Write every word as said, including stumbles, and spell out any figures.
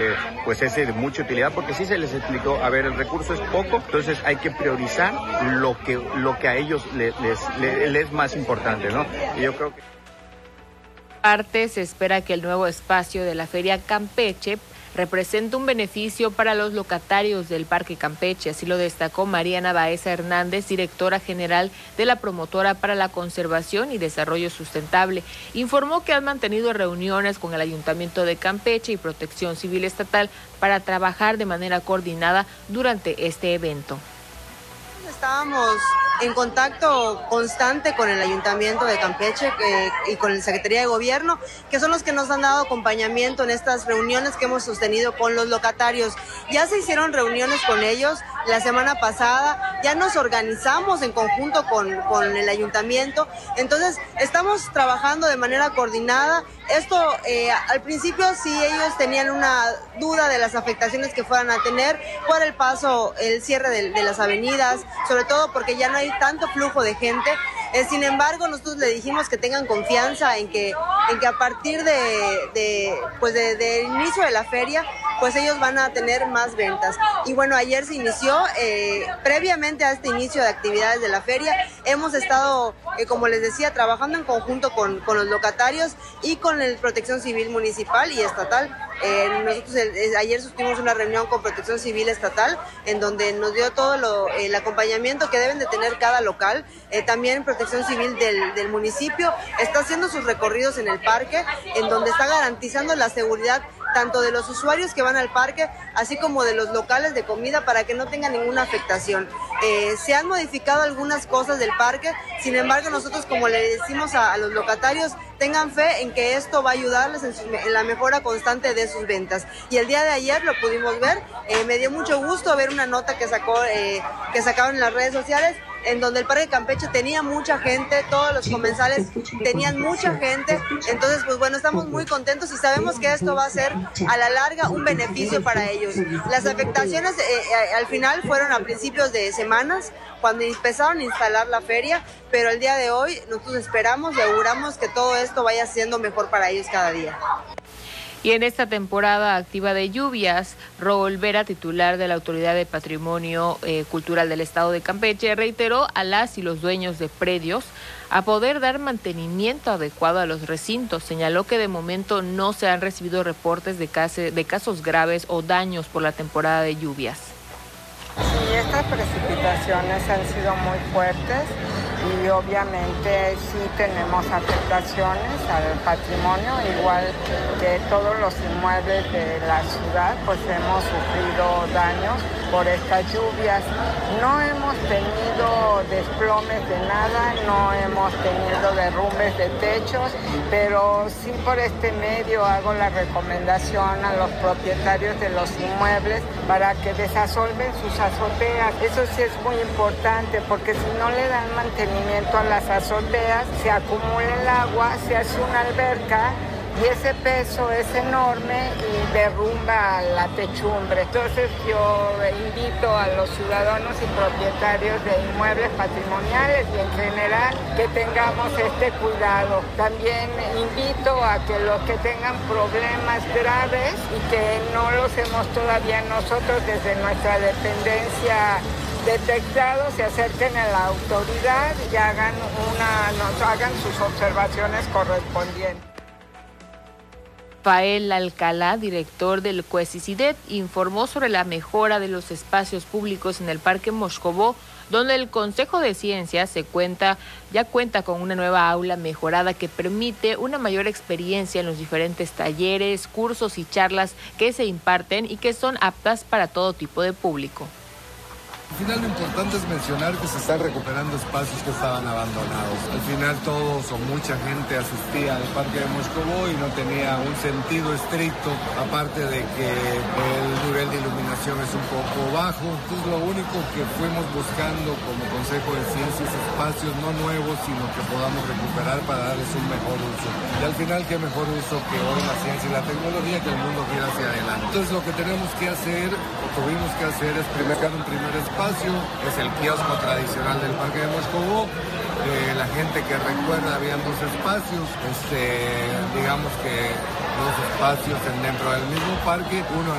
eh, pues es de mucha utilidad, porque sí se les explicó, a ver, el recurso es poco, entonces hay que priorizar lo que, lo que a ellos les, les, les, les es más importante, ¿no? Y yo creo que... Parte se espera que el nuevo espacio de la Feria Campeche representa un beneficio para los locatarios del Parque Campeche, así lo destacó Mariana Baeza Hernández, directora general de la Promotora para la Conservación y Desarrollo Sustentable. Informó que han mantenido reuniones con el Ayuntamiento de Campeche y Protección Civil Estatal para trabajar de manera coordinada durante este evento. Estábamos en contacto constante con el Ayuntamiento de Campeche eh, y con la Secretaría de Gobierno, que son los que nos han dado acompañamiento en estas reuniones que hemos sostenido con los locatarios. Ya se hicieron reuniones con ellos la semana pasada, ya nos organizamos en conjunto con, con el Ayuntamiento, entonces estamos trabajando de manera coordinada. Esto eh, al principio sí ellos tenían una duda de las afectaciones que fueran a tener por el paso, el cierre de, de las avenidas, sobre todo porque ya no hay tanto flujo de gente. Eh, sin embargo, nosotros le dijimos que tengan confianza en que, en que a partir de, de, pues de, de inicio de la feria, pues ellos van a tener más ventas. Y bueno, ayer se inició, eh, previamente a este inicio de actividades de la feria, hemos estado, eh, como les decía, trabajando en conjunto con, con los locatarios y con la Protección Civil Municipal y Estatal. Eh, nosotros el, el, ayer tuvimos una reunión con Protección Civil Estatal en donde nos dio todo lo, el acompañamiento que deben de tener cada local. Eh, también Protección Civil del, del municipio está haciendo sus recorridos en el parque, en donde está garantizando la seguridad tanto de los usuarios que van al parque, así como de los locales de comida, para que no tengan ninguna afectación. Eh, se han modificado algunas cosas del parque, sin embargo nosotros, como le decimos a, a los locatarios, tengan fe en que esto va a ayudarles en, su, en la mejora constante de sus ventas. Y el día de ayer lo pudimos ver, eh, me dio mucho gusto ver una nota que sacó, eh, que sacaron en las redes sociales, en donde el Parque Campeche tenía mucha gente, todos los comensales tenían mucha gente, entonces pues bueno, estamos muy contentos y sabemos que esto va a ser a la larga un beneficio para ellos. Las afectaciones eh, al final fueron a principios de semanas, cuando empezaron a instalar la feria, pero el día de hoy nosotros esperamos y auguramos que todo esto vaya siendo mejor para ellos cada día. Y en esta temporada activa de lluvias, Raúl Vera, titular de la Autoridad de Patrimonio eh, Cultural del Estado de Campeche, reiteró a las y los dueños de predios a poder dar mantenimiento adecuado a los recintos. Señaló que de momento no se han recibido reportes de, case, de casos graves o daños por la temporada de lluvias. Sí, estas precipitaciones han sido muy fuertes y obviamente sí tenemos afectaciones al patrimonio, igual que todos los inmuebles de la ciudad, pues hemos sufrido daños por estas lluvias. No hemos tenido desplomes de nada, no hemos tenido derrumbes de techos, pero sí por este medio hago la recomendación a los propietarios de los inmuebles para que desasolven sus azoteas. Eso sí es muy importante, porque si no le dan mantenimiento a las azoteas, se acumula el agua, se hace una alberca y ese peso es enorme y derrumba la techumbre. Entonces yo invito a los ciudadanos y propietarios de inmuebles patrimoniales y en general que tengamos este cuidado. También invito a que los que tengan problemas graves y que no los hemos todavía nosotros desde nuestra dependencia detectados, se acerquen a la autoridad y hagan, una, nos hagan sus observaciones correspondientes. Rafael Alcalá, director del CUESICIDET, informó sobre la mejora de los espacios públicos en el Parque Moscobó, donde el Consejo de Ciencias se cuenta, ya cuenta con una nueva aula mejorada que permite una mayor experiencia en los diferentes talleres, cursos y charlas que se imparten y que son aptas para todo tipo de público. Al final lo importante es mencionar que se están recuperando espacios que estaban abandonados. Al final todos o mucha gente asistía al Parque de Moscobó y no tenía un sentido estricto, aparte de que el nivel de iluminación es un poco bajo. Entonces lo único que fuimos buscando como Consejo de Ciencias, espacios no nuevos, sino que podamos recuperar para darles un mejor uso. Y al final, qué mejor uso que hoy la ciencia y la tecnología, que el mundo quiera hacia adelante. Entonces lo que tenemos que hacer, o tuvimos que hacer, es primero un primer espacio. Es el kiosco tradicional del Parque de Moscobó. Eh, la gente que recuerda, habían dos espacios, este, digamos que dos espacios dentro del mismo parque, uno